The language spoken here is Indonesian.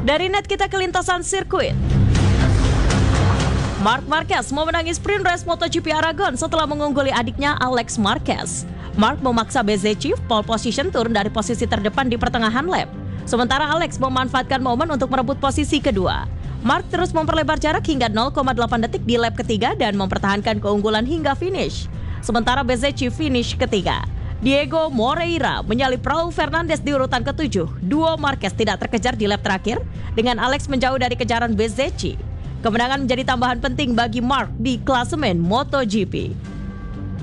Dari net kita ke lintasan sirkuit. Marc Marquez memenangi sprint race MotoGP Aragon setelah mengungguli adiknya Alex Marquez. Marc memaksa Bezzecchi pole position turun dari posisi terdepan di pertengahan lap. Sementara Alex memanfaatkan momen untuk merebut posisi kedua. Marc terus memperlebar jarak hingga 0,8 detik di lap ketiga dan mempertahankan keunggulan hingga finish. Sementara Bezzecchi finish ketiga. Diego Moreira menyalip Raul Fernandez di urutan ke-7. Duo Marquez tidak terkejar di lap terakhir dengan Alex menjauh dari kejaran Bezzecchi. Kemenangan menjadi tambahan penting bagi Marc di klasemen MotoGP.